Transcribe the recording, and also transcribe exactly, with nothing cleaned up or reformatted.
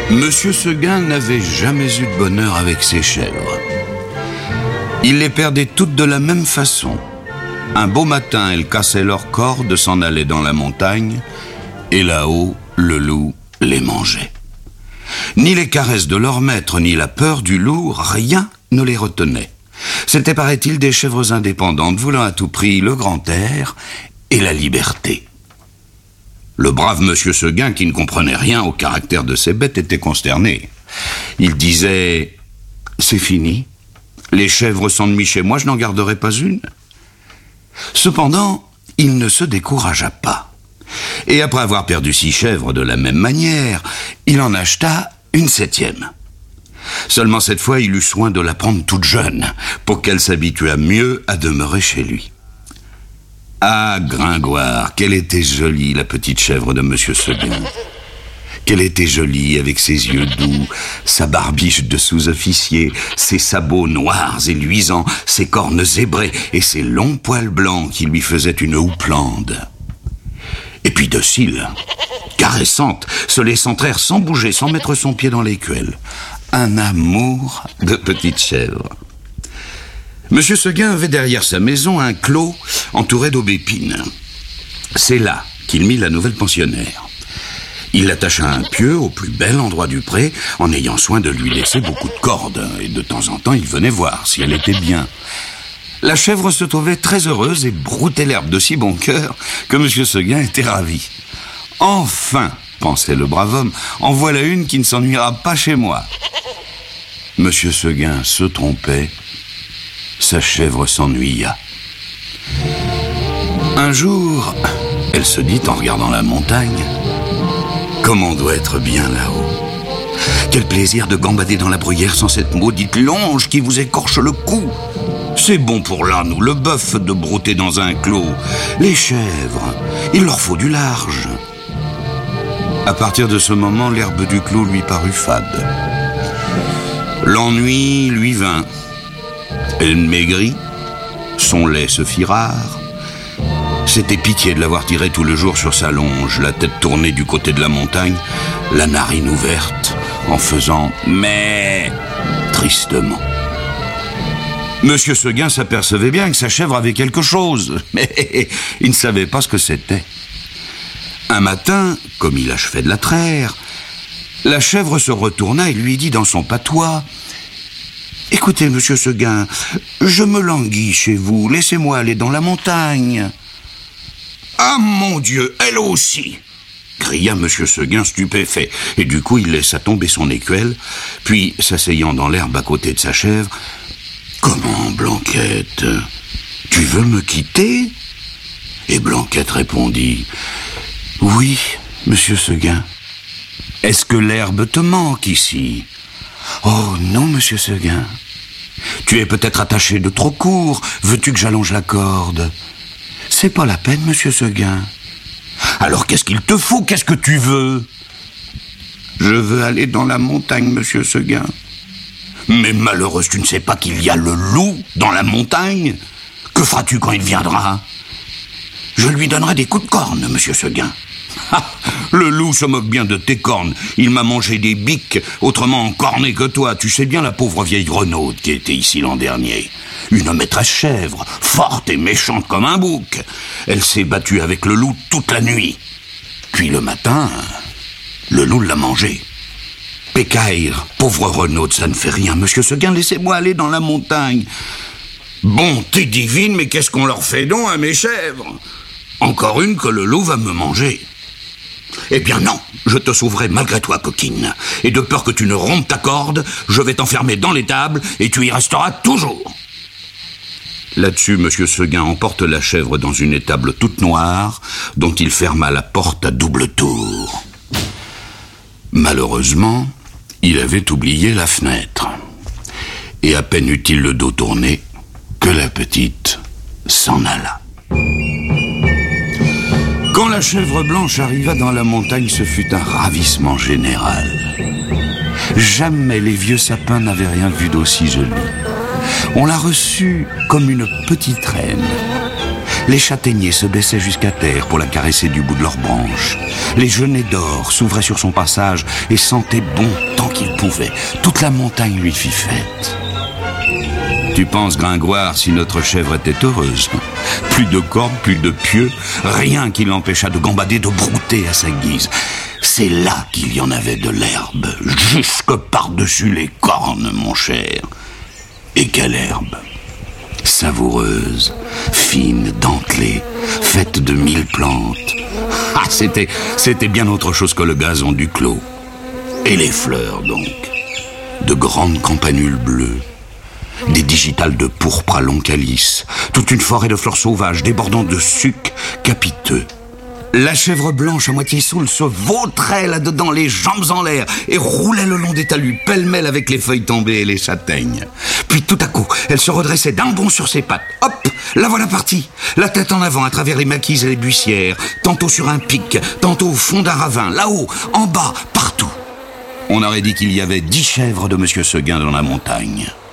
Monsieur Seguin n'avait jamais eu de bonheur avec ses chèvres. Il les perdait toutes de la même façon. Un beau matin, elles cassaient leurs cordes, s'en allaient dans la montagne, et là-haut, le loup les mangeait. Ni les caresses de leur maître, ni la peur du loup, rien ne les retenait. C'étaient, paraît-il, des chèvres indépendantes, voulant à tout prix le grand air et la liberté. Le brave monsieur Seguin, qui ne comprenait rien au caractère de ces bêtes, était consterné. Il disait « C'est fini, les chèvres s'ennuient chez moi, je n'en garderai pas une. » Cependant, il ne se découragea pas. Et après avoir perdu six chèvres de la même manière, il en acheta une septième. Seulement cette fois, il eut soin de la prendre toute jeune, pour qu'elle s'habituât mieux à demeurer chez lui. Ah, Gringoire, qu'elle était jolie, la petite chèvre de monsieur Seguin. Qu'elle était jolie, avec ses yeux doux, sa barbiche de sous-officier, ses sabots noirs et luisants, ses cornes zébrées et ses longs poils blancs qui lui faisaient une houppelande. Et puis docile, caressante, se laissant traire sans bouger, sans mettre son pied dans l'écuelle. Un amour de petite chèvre. Monsieur Seguin avait derrière sa maison un clos entouré d'aubépines. C'est là qu'il mit la nouvelle pensionnaire. Il l'attacha à un pieu au plus bel endroit du pré, en ayant soin de lui laisser beaucoup de cordes, et de temps en temps il venait voir si elle était bien. La chèvre se trouvait très heureuse et broutait l'herbe de si bon cœur que monsieur Seguin était ravi. Enfin, pensait le brave homme, en voilà une qui ne s'ennuiera pas chez moi. Monsieur Seguin se trompait, sa chèvre s'ennuya. Un jour, elle se dit en regardant la montagne, « Comme on doit être bien là-haut. Quel plaisir de gambader dans la bruyère sans cette maudite longe qui vous écorche le cou. C'est bon pour l'âne ou le bœuf de brouter dans un clos. Les chèvres, il leur faut du large. » À partir de ce moment, l'herbe du clos lui parut fade. L'ennui lui vint. Elle maigrit, son lait se fit rare. C'était pitié de l'avoir tiré tout le jour sur sa longe, la tête tournée du côté de la montagne, la narine ouverte, en faisant « mais » tristement. Monsieur Seguin s'apercevait bien que sa chèvre avait quelque chose, mais il ne savait pas ce que c'était. Un matin, comme il achevait de la traire, la chèvre se retourna et lui dit dans son patois « Écoutez, monsieur Seguin, je me languis chez vous, laissez-moi aller dans la montagne. »« Ah, mon Dieu, elle aussi !» cria monsieur Seguin stupéfait, et du coup il laissa tomber son écuelle, puis, s'asseyant dans l'herbe à côté de sa chèvre, « Comment, Blanquette, tu veux me quitter ?» Et Blanquette répondit « Oui, monsieur Seguin. »« Est-ce que l'herbe te manque ici ?»« Oh non, monsieur Seguin. »« Tu es peut-être attaché de trop court. Veux-tu que j'allonge la corde ?»« C'est pas la peine, monsieur Seguin. »« Alors qu'est-ce qu'il te faut? Qu'est-ce que tu veux ?»« Je veux aller dans la montagne, monsieur Seguin. »« Mais malheureuse, tu ne sais pas qu'il y a le loup dans la montagne? Que feras-tu quand il viendra? »« Je lui donnerai des coups de corne, monsieur Seguin. » Ah, le loup se moque bien de tes cornes. Il m'a mangé des biques, autrement encorné que toi. Tu sais bien la pauvre vieille Renaude qui était ici l'an dernier. Une maîtresse chèvre, forte et méchante comme un bouc. Elle s'est battue avec le loup toute la nuit. Puis le matin, le loup l'a mangée. Pécaïre, pauvre Renaude, ça ne fait rien. Monsieur Seguin, laissez-moi aller dans la montagne. Bonté divine, mais qu'est-ce qu'on leur fait donc à mes chèvres? Encore une que le loup va me manger. Eh bien non, je te sauverai malgré toi, coquine. Et de peur que tu ne rompes ta corde, je vais t'enfermer dans l'étable et tu y resteras toujours. Là-dessus, monsieur Seguin emporte la chèvre dans une étable toute noire, dont il ferma la porte à double tour. Malheureusement, il avait oublié la fenêtre. Et à peine eut-il le dos tourné, que la petite s'en alla. Quand la chèvre blanche arriva dans la montagne, ce fut un ravissement général. Jamais les vieux sapins n'avaient rien vu d'aussi joli. On l'a reçue comme une petite reine. Les châtaigniers se baissaient jusqu'à terre pour la caresser du bout de leurs branches. Les genêts d'or s'ouvraient sur son passage et sentaient bon tant qu'ils pouvaient. Toute la montagne lui fit fête. Tu penses, Gringoire, si notre chèvre était heureuse? Plus de cordes, plus de pieux, rien qui l'empêchât de gambader, de brouter à sa guise. C'est là qu'il y en avait de l'herbe, jusque par-dessus les cornes, mon cher. Et quelle herbe! Savoureuse, fine, dentelée, faite de mille plantes. Ah, c'était, c'était bien autre chose que le gazon du clos. Et les fleurs, donc. De grandes campanules bleues, des digitales de pourpre à long calice, toute une forêt de fleurs sauvages débordant de sucs capiteux. La chèvre blanche à moitié saoule se vautrait là-dedans, les jambes en l'air, et roulait le long des talus, pêle-mêle avec les feuilles tombées et les châtaignes. Puis tout à coup, elle se redressait d'un bond sur ses pattes. Hop, la voilà partie, la tête en avant à travers les maquises et les buissières, tantôt sur un pic, tantôt au fond d'un ravin, là-haut, en bas, partout. On aurait dit qu'il y avait dix chèvres de Monsieur Seguin dans la montagne.